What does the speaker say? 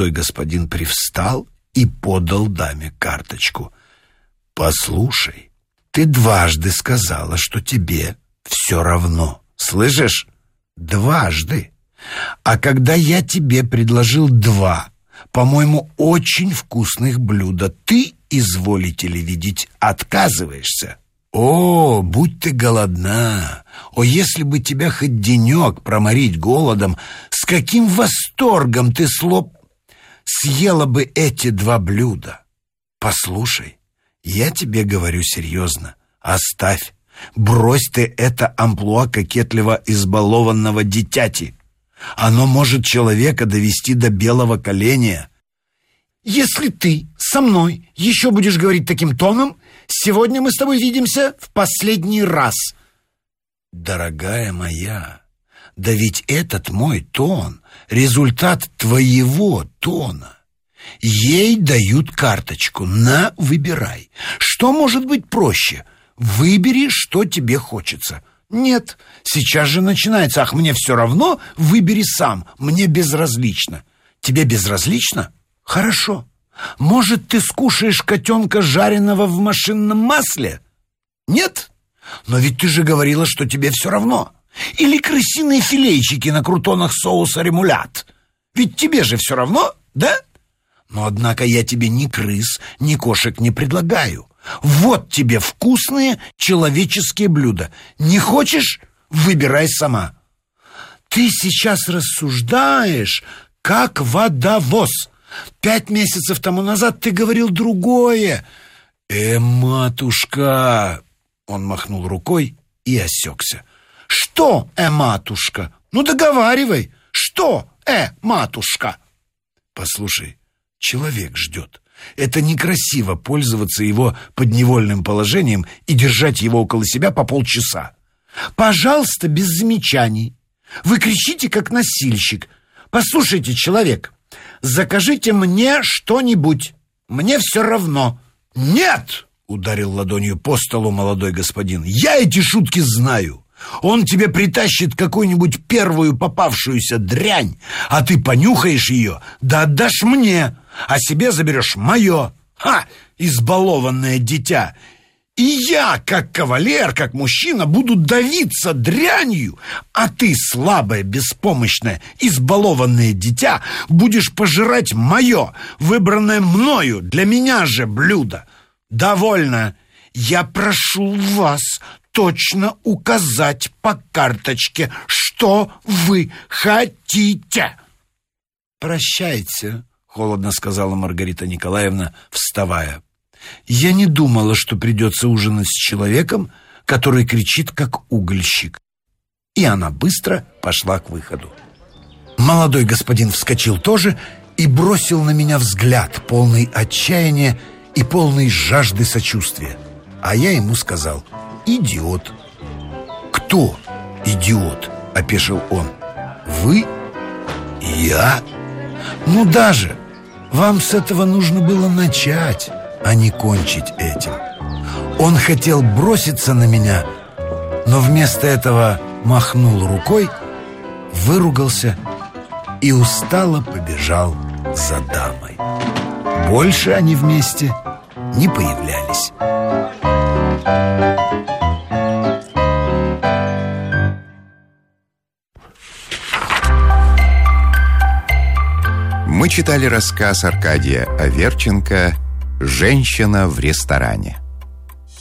молодой господин привстал и подал даме карточку. «Послушай, ты дважды сказала, что тебе все равно. Слышишь? Дважды. А когда я тебе предложил 2, по-моему, очень вкусных блюда, ты, изволите ли видеть, отказываешься. О, будь ты голодна! О, если бы тебя хоть денек проморить голодом, с каким восторгом ты съела бы эти 2 блюда! Послушай, я тебе говорю серьезно, оставь, брось ты это амплуа кокетливо избалованного дитяти. Оно может человека довести до белого коленя. Если ты со мной еще будешь говорить таким тоном, сегодня мы с тобой видимся в последний раз. Дорогая моя, да ведь этот мой тон — результат твоего тона. Ей дают карточку. На, выбирай. Что может быть проще? Выбери, что тебе хочется. Нет, сейчас же начинается. Ах, мне все равно, выбери сам. Мне безразлично. Тебе безразлично? Хорошо. Может, ты скушаешь котенка, жареного в машинном масле? Нет? Но ведь ты же говорила, что тебе все равно. Или крысиные филейчики на крутонах соуса ремулят. Ведь тебе же все равно, да? Но, однако, я тебе ни крыс, ни кошек не предлагаю. Вот тебе вкусные человеческие блюда. Не хочешь? Выбирай сама. Ты сейчас рассуждаешь, как водовоз. 5 месяцев тому назад ты говорил другое. Матушка! Он махнул рукой и осекся. Что, матушка? Ну, договаривай. Что, матушка? Послушай, человек ждет. Это некрасиво пользоваться его подневольным положением и держать его около себя по полчаса. Пожалуйста, без замечаний. Вы кричите, как носильщик. Послушайте, человек, закажите мне что-нибудь. Мне все равно. Нет, ударил ладонью по столу молодой господин. Я эти шутки знаю. Он тебе притащит какую-нибудь первую попавшуюся дрянь, а ты понюхаешь ее, да отдашь мне, а себе заберешь мое. Ха! Избалованное дитя! И я, как кавалер, как мужчина, буду давиться дрянью, а ты, слабое, беспомощное, избалованное дитя, будешь пожирать мое, выбранное мною, для меня же блюдо. Довольно. Я прошу вас точно указать по карточке, что вы хотите. Прощайте, холодно сказала Маргарита Николаевна, вставая. Я не думала, что придется ужинать с человеком, который кричит, как угольщик. И она быстро пошла к выходу. Молодой господин вскочил тоже и бросил на меня взгляд, полный отчаяния и полный жажды сочувствия. А я ему сказал: идиот. Кто идиот? Опешил он. Вы? Я? Ну даже, вам с этого нужно было начать, а не кончить этим. Он хотел броситься на меня, но вместо этого махнул рукой, выругался и устало побежал за дамой. Больше они вместе не появлялись. Мы читали рассказ Аркадия Аверченко «Женщина в ресторане».